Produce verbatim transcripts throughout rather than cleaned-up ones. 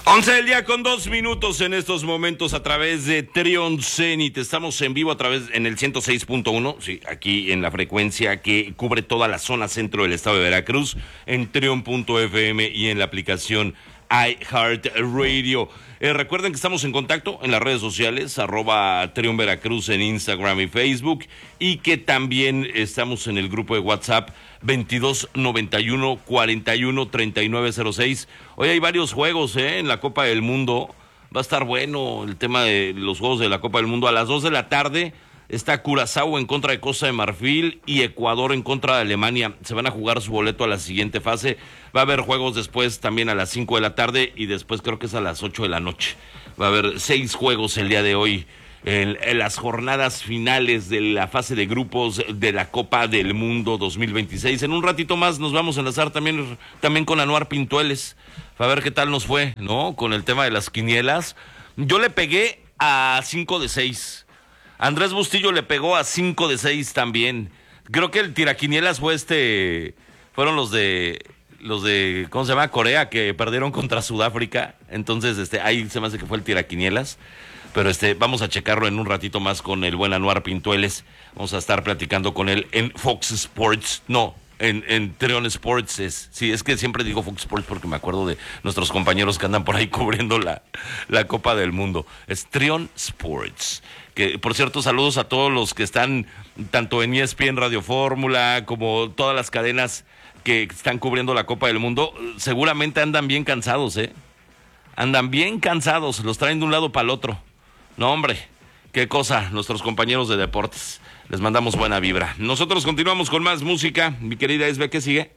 once del día con dos minutos en estos momentos a través de Trion Zenit. Estamos en vivo a través en el ciento seis punto uno, sí, aquí en la frecuencia que cubre toda la zona centro del estado de Veracruz, en trion punto f m y en la aplicación iHeartRadio. Eh, recuerden que estamos en contacto en las redes sociales, arroba Trion Veracruz en Instagram y Facebook, y que también estamos en el grupo de WhatsApp veintidós noventa y uno cuarenta y uno treinta y nueve cero seis. Hoy hay varios juegos eh, en la Copa del Mundo. Va a estar bueno el tema de los juegos de la Copa del Mundo. A las dos de la tarde está Curazao en contra de Costa de Marfil y Ecuador en contra de Alemania. Se van a jugar su boleto a la siguiente fase. Va a haber juegos después también a las cinco de la tarde y después creo que es a las ocho de la noche. Va a haber seis juegos el día de hoy en, en las jornadas finales de la fase de grupos de la Copa del Mundo dos mil veintiséis. En un ratito más nos vamos a enlazar también, también con Anuar Pintueles. A ver qué tal nos fue, ¿no? Con el tema de las quinielas. Yo le pegué a cinco de seis. Andrés Bustillo le pegó a cinco de seis también. Creo que el tiraquinielas fue este, fueron los de, los de, ¿cómo se llama? Corea, que perdieron contra Sudáfrica. Entonces, este, ahí se me hace que fue el tiraquinielas. Pero este, vamos a checarlo en un ratito más con el buen Anuar Pintueles. Vamos a estar platicando con él en Fox Sports. No, en, en Trion Sports. Es, sí, es que siempre digo Fox Sports porque me acuerdo de nuestros compañeros que andan por ahí cubriendo la, la Copa del Mundo. Es Trion Sports. Que, por cierto, saludos a todos los que están tanto en E S P N Radio Fórmula como todas las cadenas que están cubriendo la Copa del Mundo. Seguramente andan bien cansados, ¿eh? Andan bien cansados, los traen de un lado para el otro. No, hombre, qué cosa, nuestros compañeros de deportes. Les mandamos buena vibra. Nosotros continuamos con más música. Mi querida Esbe, ¿qué sigue?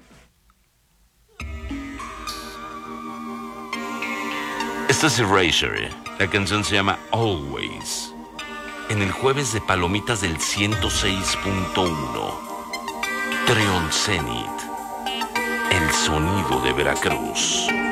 Esta es Erasure. La canción se llama Always. En el jueves de Palomitas del ciento seis punto uno. Trion Zenit. El sonido de Veracruz.